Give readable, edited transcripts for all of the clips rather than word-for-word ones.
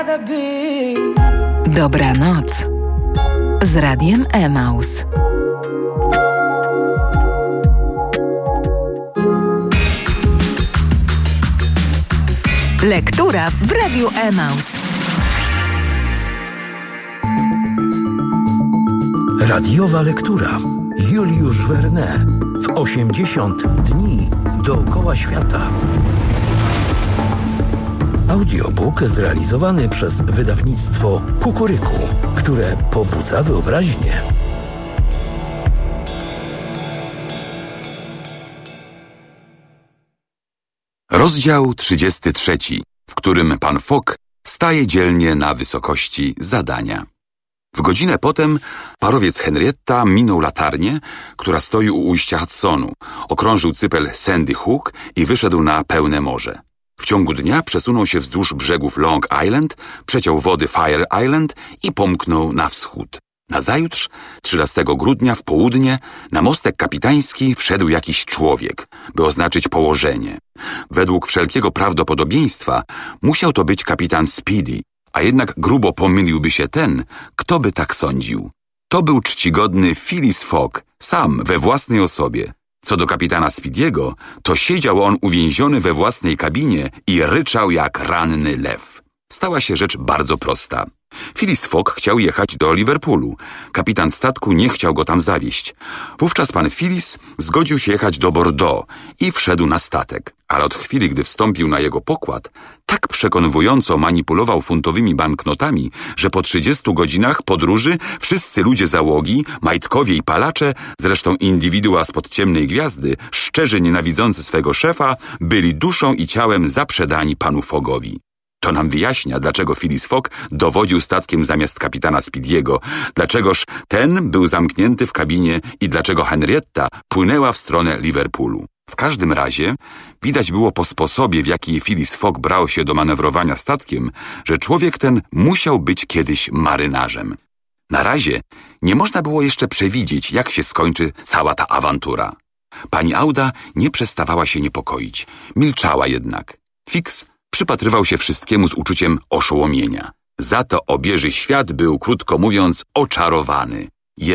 Dobranoc z Radiem Emaus. Lektura w Radiu Emaus. Radiowa lektura. Juliusz Verne w 80 dni dookoła świata. Audiobook zrealizowany przez wydawnictwo Kukuryku, które pobudza wyobraźnię. Rozdział 33, w którym pan Fogg staje dzielnie na wysokości zadania. W godzinę potem parowiec Henrietta minął latarnię, która stoi u ujścia Hudsonu, okrążył cypel Sandy Hook i wyszedł na pełne morze. W ciągu dnia przesunął się wzdłuż brzegów Long Island, przeciął wody Fire Island i pomknął na wschód. Nazajutrz, 13 grudnia w południe, na mostek kapitański wszedł jakiś człowiek, by oznaczyć położenie. Według wszelkiego prawdopodobieństwa musiał to być kapitan Speedy, a jednak grubo pomyliłby się ten, kto by tak sądził. To był czcigodny Phileas Fogg, sam we własnej osobie. Co do kapitana Speedy'ego, to siedział on uwięziony we własnej kabinie i ryczał jak ranny lew. Stała się rzecz bardzo prosta. Phileas Fogg chciał jechać do Liverpoolu. Kapitan statku nie chciał go tam zawieźć. Wówczas pan Phileas zgodził się jechać do Bordeaux i wszedł na statek. Ale od chwili, gdy wstąpił na jego pokład, tak przekonywująco manipulował funtowymi banknotami, że po 30 godzinach podróży wszyscy ludzie załogi, majtkowie i palacze, zresztą indywidua spod ciemnej gwiazdy, szczerze nienawidzący swego szefa, byli duszą i ciałem zaprzedani panu Foggowi. To nam wyjaśnia, dlaczego Phileas Fogg dowodził statkiem zamiast kapitana Speedy'ego, dlaczegoż ten był zamknięty w kabinie i dlaczego Henrietta płynęła w stronę Liverpoolu. W każdym razie widać było po sposobie, w jaki Phileas Fogg brał się do manewrowania statkiem, że człowiek ten musiał być kiedyś marynarzem. Na razie nie można było jeszcze przewidzieć, jak się skończy cała ta awantura. Pani Auda nie przestawała się niepokoić. Milczała jednak. Fix przypatrywał się wszystkiemu z uczuciem oszołomienia. Za to obieży świat był, krótko mówiąc, oczarowany.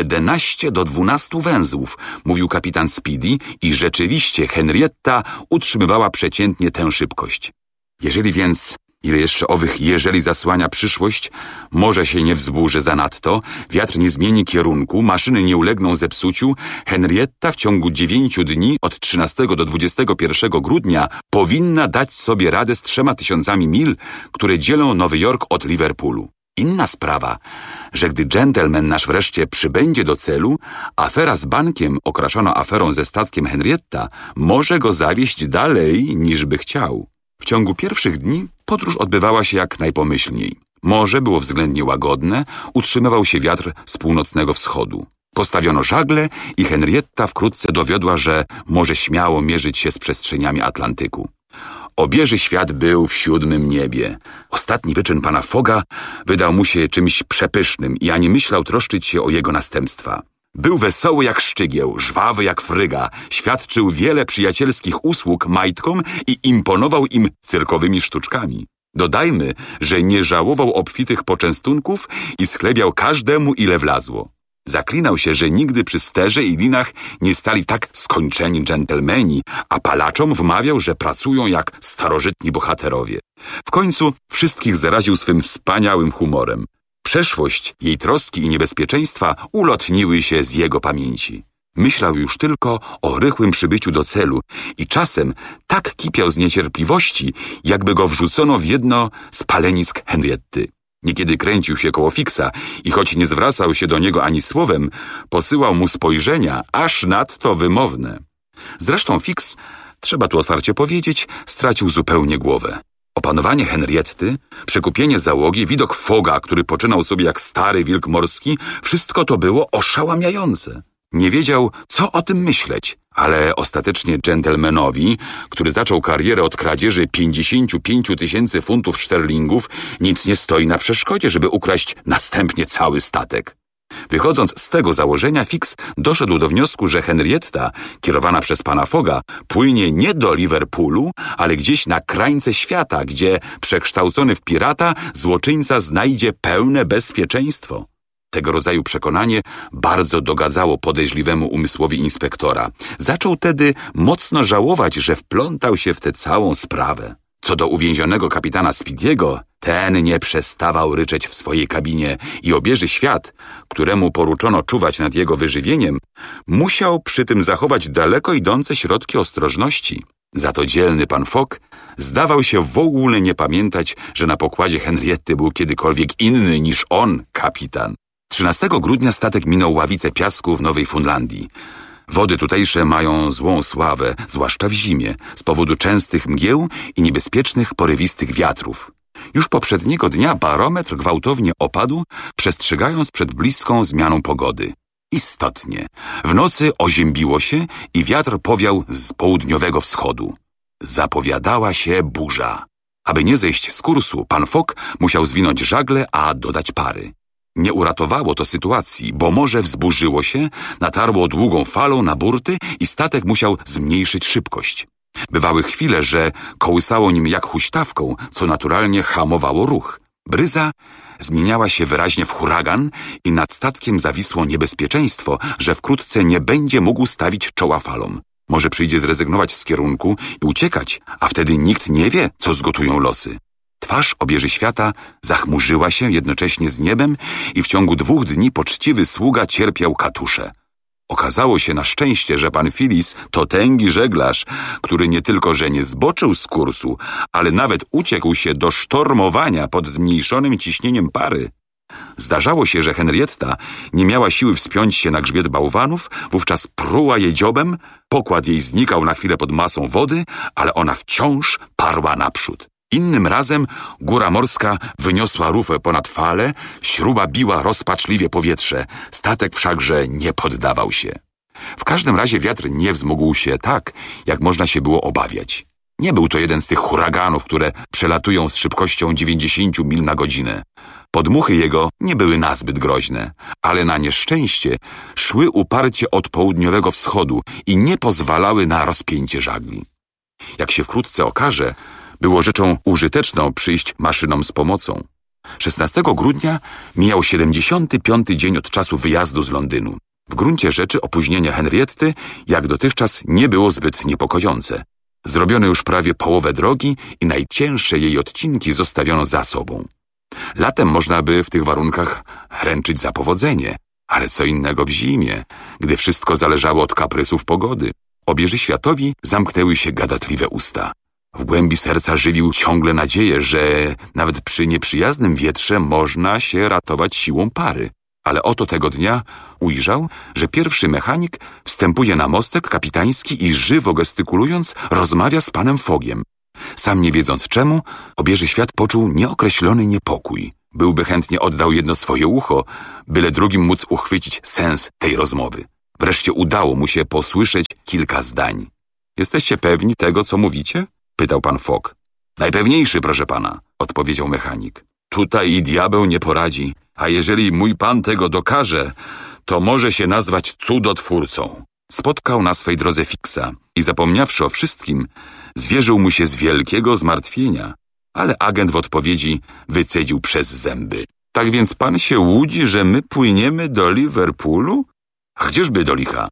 11 do 12 węzłów, mówił kapitan Speedy i rzeczywiście Henrietta utrzymywała przeciętnie tę szybkość. Jeżeli więc, ile jeszcze owych jeżeli zasłania przyszłość, morze się nie wzburzy zanadto, wiatr nie zmieni kierunku, maszyny nie ulegną zepsuciu, Henrietta w ciągu 9 dni od 13 do 21 grudnia powinna dać sobie radę z 3000 mil, które dzielą Nowy Jork od Liverpoolu. Inna sprawa, że gdy dżentelmen nasz wreszcie przybędzie do celu, afera z bankiem, okraszona aferą ze statkiem Henrietta, może go zawieźć dalej, niż by chciał. W ciągu pierwszych dni podróż odbywała się jak najpomyślniej. Morze było względnie łagodne, utrzymywał się wiatr z północnego wschodu. Postawiono żagle i Henrietta wkrótce dowiodła, że może śmiało mierzyć się z przestrzeniami Atlantyku. Obieży świat był w 7. niebie. Ostatni wyczyn pana Fogga wydał mu się czymś przepysznym i ani myślał troszczyć się o jego następstwa. Był wesoły jak szczygieł, żwawy jak fryga, świadczył wiele przyjacielskich usług majtkom i imponował im cyrkowymi sztuczkami. Dodajmy, że nie żałował obfitych poczęstunków i schlebiał każdemu, ile wlazło. Zaklinał się, że nigdy przy sterze i linach nie stali tak skończeni dżentelmeni, a palaczom wmawiał, że pracują jak starożytni bohaterowie. W końcu wszystkich zaraził swym wspaniałym humorem. Przeszłość, jej troski i niebezpieczeństwa ulotniły się z jego pamięci. Myślał już tylko o rychłym przybyciu do celu i czasem tak kipiał z niecierpliwości, jakby go wrzucono w jedno z palenisk Henrietty. Niekiedy kręcił się koło Fixa i choć nie zwracał się do niego ani słowem, posyłał mu spojrzenia, aż nadto wymowne. Zresztą Fix, trzeba tu otwarcie powiedzieć, stracił zupełnie głowę. Opanowanie Henrietty, przekupienie załogi, widok Fogga, który poczynał sobie jak stary wilk morski, wszystko to było oszałamiające. Nie wiedział, co o tym myśleć, ale ostatecznie dżentelmenowi, który zaczął karierę od kradzieży 55 000 funtów szterlingów, nic nie stoi na przeszkodzie, żeby ukraść następnie cały statek. Wychodząc z tego założenia, Fix doszedł do wniosku, że Henrietta, kierowana przez pana Fogga, płynie nie do Liverpoolu, ale gdzieś na krańce świata, gdzie przekształcony w pirata złoczyńca znajdzie pełne bezpieczeństwo. Tego rodzaju przekonanie bardzo dogadzało podejrzliwemu umysłowi inspektora. Zaczął tedy mocno żałować, że wplątał się w tę całą sprawę. Co do uwięzionego kapitana Speedy'ego, ten nie przestawał ryczeć w swojej kabinie i obieży świat, któremu poruczono czuwać nad jego wyżywieniem, musiał przy tym zachować daleko idące środki ostrożności. Za to dzielny pan Fogg zdawał się w ogóle nie pamiętać, że na pokładzie Henrietty był kiedykolwiek inny niż on, kapitan. 13 grudnia statek minął ławicę piasku w Nowej Fundlandii. Wody tutejsze mają złą sławę, zwłaszcza w zimie, z powodu częstych mgieł i niebezpiecznych, porywistych wiatrów. Już poprzedniego dnia barometr gwałtownie opadł, przestrzegając przed bliską zmianą pogody. Istotnie, w nocy oziębiło się i wiatr powiał z południowego wschodu. Zapowiadała się burza. Aby nie zejść z kursu, pan Fogg musiał zwinąć żagle, a dodać pary. Nie uratowało to sytuacji, bo morze wzburzyło się, natarło długą falą na burty i statek musiał zmniejszyć szybkość. Bywały chwile, że kołysało nim jak huśtawką, co naturalnie hamowało ruch. Bryza zmieniała się wyraźnie w huragan i nad statkiem zawisło niebezpieczeństwo, że wkrótce nie będzie mógł stawić czoła falom. Może przyjdzie zrezygnować z kierunku i uciekać, a wtedy nikt nie wie, co zgotują losy. Twarz obieży świata zachmurzyła się jednocześnie z niebem i w ciągu 2 dni poczciwy sługa cierpiał katusze. Okazało się na szczęście, że pan Phillis to tęgi żeglarz, który nie tylko że nie zboczył z kursu, ale nawet uciekł się do sztormowania pod zmniejszonym ciśnieniem pary. Zdarzało się, że Henrietta nie miała siły wspiąć się na grzbiet bałwanów, wówczas pruła je dziobem, pokład jej znikał na chwilę pod masą wody, ale ona wciąż parła naprzód. Innym razem góra morska wyniosła rufę ponad falę, śruba biła rozpaczliwie powietrze, statek wszakże nie poddawał się. W każdym razie wiatr nie wzmógł się tak, jak można się było obawiać. Nie był to jeden z tych huraganów, które przelatują z szybkością 90 mil na godzinę. Podmuchy jego nie były nazbyt groźne, ale na nieszczęście szły uparcie od południowego wschodu i nie pozwalały na rozpięcie żagli. Jak się wkrótce okaże, było rzeczą użyteczną przyjść maszynom z pomocą. 16 grudnia mijał 75. dzień od czasu wyjazdu z Londynu. W gruncie rzeczy opóźnienie Henrietty, jak dotychczas, nie było zbyt niepokojące. Zrobiono już prawie połowę drogi i najcięższe jej odcinki zostawiono za sobą. Latem można by w tych warunkach ręczyć za powodzenie, ale co innego w zimie, gdy wszystko zależało od kaprysów pogody. Obieży światowi zamknęły się gadatliwe usta. W głębi serca żywił ciągle nadzieję, że nawet przy nieprzyjaznym wietrze można się ratować siłą pary. Ale oto tego dnia ujrzał, że pierwszy mechanik wstępuje na mostek kapitański i żywo gestykulując rozmawia z panem Foggiem. Sam nie wiedząc czemu, obieży świat poczuł nieokreślony niepokój. Byłby chętnie oddał jedno swoje ucho, byle drugim móc uchwycić sens tej rozmowy. Wreszcie udało mu się posłyszeć kilka zdań. Jesteście pewni tego, co mówicie? Pytał pan Fogg. Najpewniejszy, proszę pana, odpowiedział mechanik. Tutaj i diabeł nie poradzi, a jeżeli mój pan tego dokaże, to może się nazwać cudotwórcą. Spotkał na swej drodze Fixa i zapomniawszy o wszystkim, zwierzył mu się z wielkiego zmartwienia, ale agent w odpowiedzi wycedził przez zęby. Tak więc pan się łudzi, że my płyniemy do Liverpoolu? A gdzieżby do licha?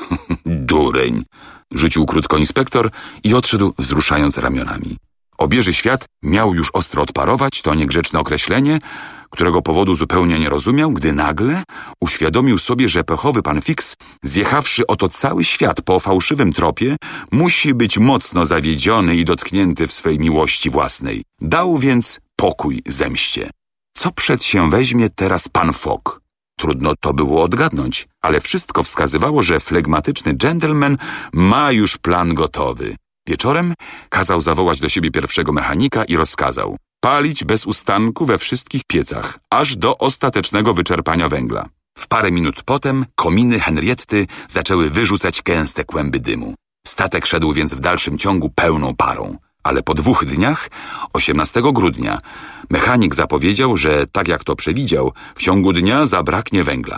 Dureń, rzucił krótko inspektor i odszedł wzruszając ramionami. Obieży świat miał już ostro odparować to niegrzeczne określenie, którego powodu zupełnie nie rozumiał, gdy nagle uświadomił sobie, że pechowy pan Fix, zjechawszy oto cały świat po fałszywym tropie, musi być mocno zawiedziony i dotknięty w swej miłości własnej. Dał więc pokój zemście. Co przed się weźmie teraz pan Fogg? Trudno to było odgadnąć, ale wszystko wskazywało, że flegmatyczny dżentelmen ma już plan gotowy. Wieczorem kazał zawołać do siebie pierwszego mechanika i rozkazał palić bez ustanku we wszystkich piecach, aż do ostatecznego wyczerpania węgla. W parę minut potem kominy Henrietty zaczęły wyrzucać gęste kłęby dymu. Statek szedł więc w dalszym ciągu pełną parą, ale po 2 dniach, 18 grudnia, mechanik zapowiedział, że tak jak to przewidział, w ciągu dnia zabraknie węgla.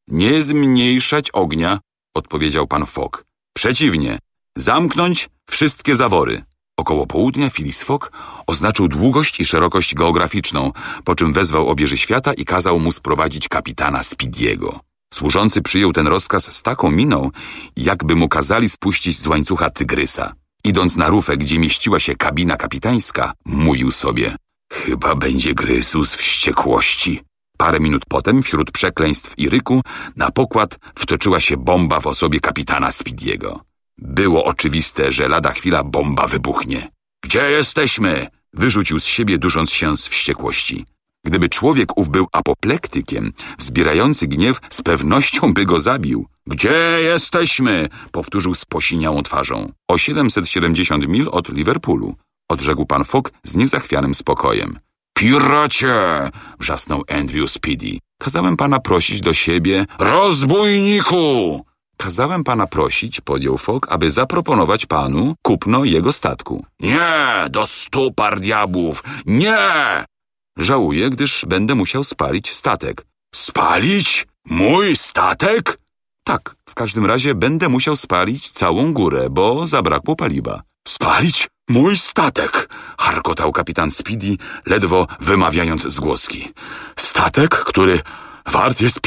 Nie zmniejszać ognia, odpowiedział pan Fogg. Przeciwnie, zamknąć wszystkie zawory. Około południa Phileas Fogg oznaczył długość i szerokość geograficzną, po czym wezwał obieży świata i kazał mu sprowadzić kapitana Speedy'ego. Służący przyjął ten rozkaz z taką miną, jakby mu kazali spuścić z łańcucha tygrysa. Idąc na rufę, gdzie mieściła się kabina kapitańska, mówił sobie: chyba będzie gryzł z wściekłości. Parę minut potem, wśród przekleństw i ryku, na pokład wtoczyła się bomba w osobie kapitana Speedy'ego. Było oczywiste, że lada chwila bomba wybuchnie. Gdzie jesteśmy? Wyrzucił z siebie, dusząc się z wściekłości. Gdyby człowiek ów był apoplektykiem, wzbierający gniew z pewnością by go zabił. Gdzie jesteśmy? Powtórzył z posiniałą twarzą. O 770 mil od Liverpoolu, odrzekł pan Fogg z niezachwianym spokojem. Piracie! Wrzasnął Andrew Speedy. Kazałem pana prosić do siebie. Rozbójniku! Kazałem pana prosić, podjął Fogg, aby zaproponować panu kupno jego statku. Nie! Do 100 par diabłów! Nie! Żałuję, gdyż będę musiał spalić statek. Spalić? Mój statek? Tak, w każdym razie będę musiał spalić całą górę, bo zabrakło paliwa. Spalić? Mój statek! Charkotał kapitan Speedy, ledwo wymawiając z głoski. Statek, który wart jest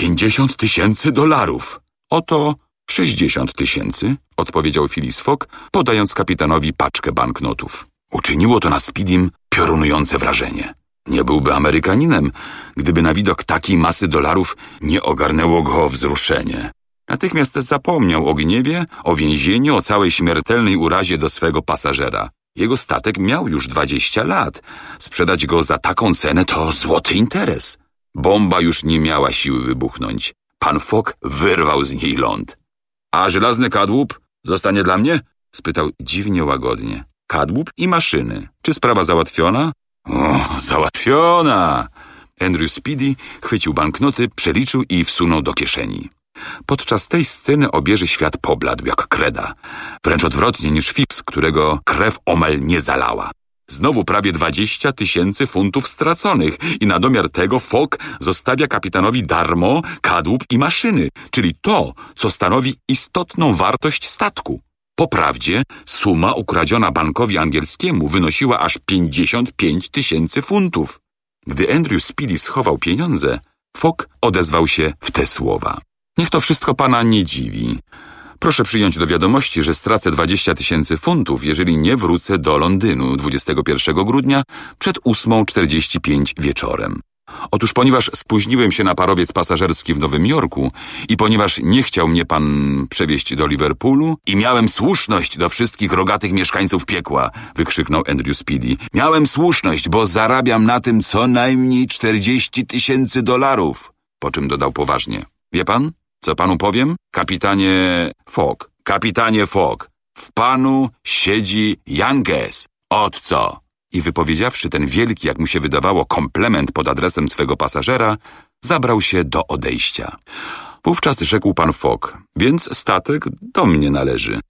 $50,000. Oto 60 000, odpowiedział Phileas Fogg, podając kapitanowi paczkę banknotów. Uczyniło to na Speedym piorunujące wrażenie. Nie byłby Amerykaninem, gdyby na widok takiej masy dolarów nie ogarnęło go wzruszenie. Natychmiast zapomniał o gniewie, o więzieniu, o całej śmiertelnej urazie do swego pasażera. Jego statek miał już 20 lat. Sprzedać go za taką cenę to złoty interes. Bomba już nie miała siły wybuchnąć. Pan Fogg wyrwał z niej ląd. A żelazny kadłub zostanie dla mnie? Spytał dziwnie łagodnie. Kadłub i maszyny. Czy sprawa załatwiona? O, załatwiona! Andrew Speedy chwycił banknoty, przeliczył i wsunął do kieszeni. Podczas tej sceny obieży świat pobladł jak kreda. Wręcz odwrotnie niż Phipps, którego krew omal nie zalała. Znowu prawie 20 000 funtów straconych i na domiar tego Fogg zostawia kapitanowi darmo kadłub i maszyny, czyli to, co stanowi istotną wartość statku. Poprawdzie suma ukradziona bankowi angielskiemu wynosiła aż 55 000 funtów. Gdy Andrew Speedy schował pieniądze, Fogg odezwał się w te słowa. Niech to wszystko pana nie dziwi. Proszę przyjąć do wiadomości, że stracę 20 000 funtów, jeżeli nie wrócę do Londynu 21 grudnia przed 8:45 wieczorem. Otóż ponieważ spóźniłem się na parowiec pasażerski w Nowym Jorku i ponieważ nie chciał mnie pan przewieźć do Liverpoolu i miałem słuszność do wszystkich rogatych mieszkańców piekła, wykrzyknął Andrew Speedy. Miałem słuszność, bo zarabiam na tym co najmniej $40,000. Po czym dodał poważnie. Wie pan, co panu powiem? Kapitanie Fogg, w panu siedzi Yankees. Od co? I wypowiedziawszy ten wielki, jak mu się wydawało, komplement pod adresem swego pasażera, zabrał się do odejścia. Wówczas rzekł pan Fogg, więc statek do mnie należy.